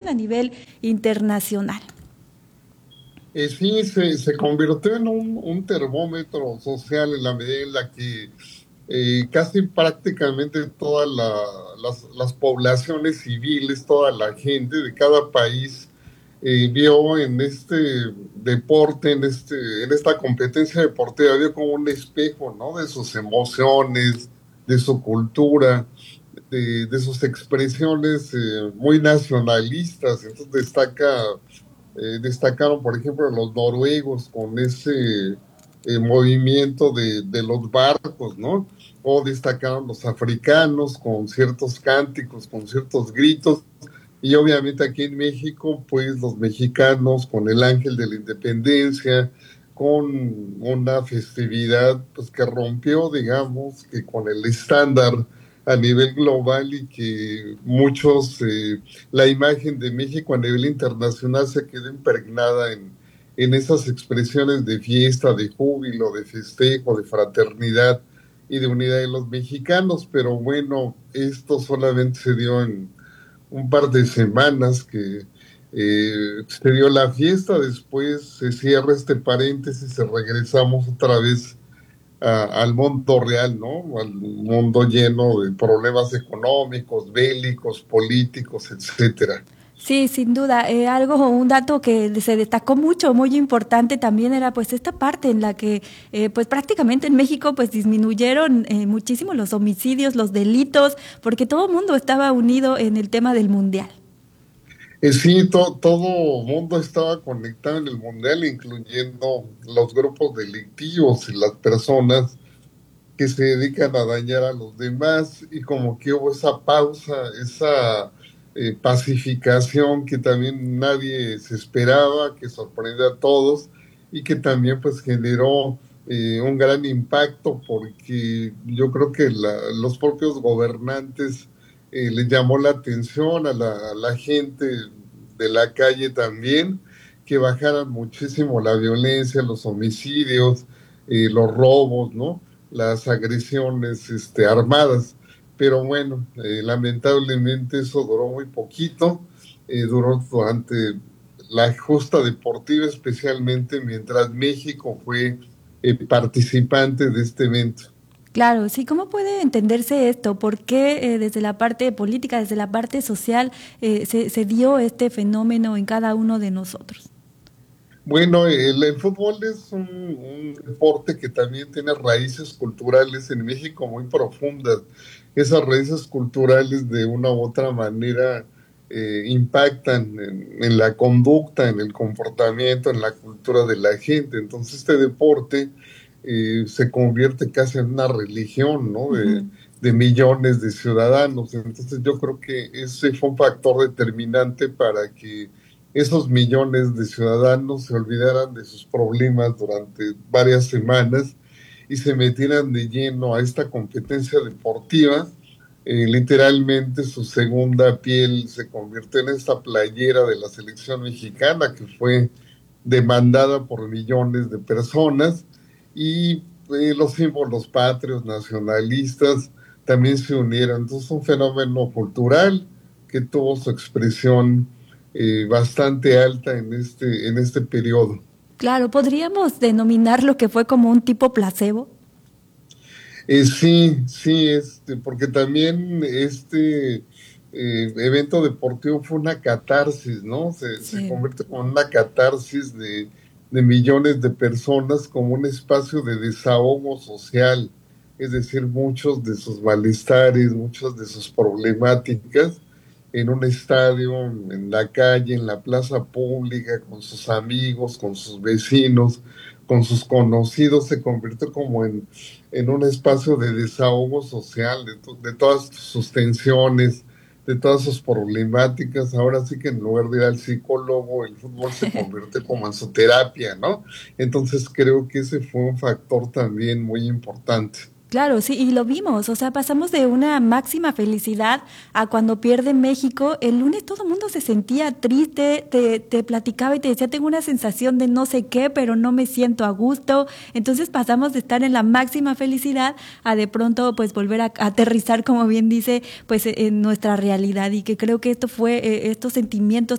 a nivel internacional. Sí, se convirtió en un termómetro social en la medida en la que casi prácticamente todas las poblaciones civiles, toda la gente de cada país vio en este deporte, en esta competencia deportiva, vio como un espejo, ¿no? De sus emociones, de su cultura, de sus expresiones muy nacionalistas. Entonces destacaron, por ejemplo, los noruegos con ese movimiento de los barcos, ¿no? O destacaron los africanos con ciertos cánticos, con ciertos gritos. Y obviamente aquí en México, pues los mexicanos con el Ángel de la Independencia, con una festividad pues que rompió, digamos, que con el estándar a nivel global y que muchos la imagen de México a nivel internacional se queda impregnada en esas expresiones de fiesta, de júbilo, de festejo, de fraternidad y de unidad de los mexicanos. Pero bueno, esto solamente se dio en un par de semanas que se dio la fiesta, después se cierra este paréntesis y regresamos otra vez al mundo real, ¿no? Al mundo lleno de problemas económicos, bélicos, políticos, etcétera. Sí, sin duda. Un dato que se destacó mucho, muy importante también era pues esta parte en la que pues prácticamente en México pues disminuyeron muchísimo los homicidios, los delitos, porque todo el mundo estaba unido en el tema del mundial. Sí, todo mundo estaba conectado en el mundial, incluyendo los grupos delictivos y las personas que se dedican a dañar a los demás, y como que hubo esa pausa, esa pacificación que también nadie se esperaba, que sorprendió a todos y que también pues generó un gran impacto, porque yo creo que los propios gobernantes les llamó la atención a la gente de la calle también, que bajaran muchísimo la violencia, los homicidios, los robos, ¿no? Las agresiones armadas. Pero bueno, lamentablemente eso duró muy poquito, duró durante la justa deportiva, especialmente mientras México fue participante de este evento. Claro, sí, ¿cómo puede entenderse esto? ¿Por qué desde la parte política, desde la parte social, se dio este fenómeno en cada uno de nosotros? Bueno, el fútbol es un deporte que también tiene raíces culturales en México muy profundas. Esas raíces culturales de una u otra manera impactan en la conducta, en el comportamiento, en la cultura de la gente. Entonces este deporte se convierte casi en una religión, ¿no? Ujú. De millones de ciudadanos. Entonces yo creo que ese fue un factor determinante para que esos millones de ciudadanos se olvidaran de sus problemas durante varias semanas y se metieran de lleno a esta competencia deportiva. Literalmente su segunda piel se convirtió en esta playera de la selección mexicana que fue demandada por millones de personas, y los símbolos patrios, nacionalistas, también se unieron. Entonces, un fenómeno cultural que tuvo su expresión bastante alta en este periodo. Claro, podríamos denominar lo que fue como un tipo placebo. Sí, porque también evento deportivo fue una catarsis, ¿no? Se Sí. convierte como una catarsis de millones de personas, como un espacio de desahogo social, es decir, muchos de sus malestares, muchas de sus problemáticas en un estadio, en la calle, en la plaza pública, con sus amigos, con sus vecinos, con sus conocidos, se convirtió como en un espacio de desahogo social, de todas sus tensiones, de todas sus problemáticas. Ahora sí que en lugar de ir al psicólogo, el fútbol se convierte como en su terapia, ¿no? Entonces creo que ese fue un factor también muy importante. Claro, sí, y lo vimos, o sea, pasamos de una máxima felicidad a cuando pierde México. El lunes todo el mundo se sentía triste, te platicaba y te decía, tengo una sensación de no sé qué, pero no me siento a gusto. Entonces pasamos de estar en la máxima felicidad a de pronto pues volver a aterrizar, como bien dice, pues en nuestra realidad, y que creo que esto fue, estos sentimientos